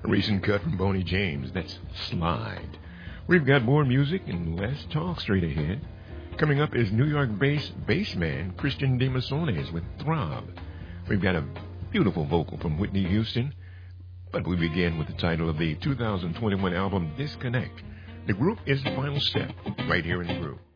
Recent cut from Boney James. That's Slide. We've got more music and less talk straight ahead. Coming up is New York-based bassman Christian De Masones with Throb. We've got a beautiful vocal from Whitney Houston. But we begin with the title of the 2021 album, Disconnect. The group is Final Step, right here in the Groove.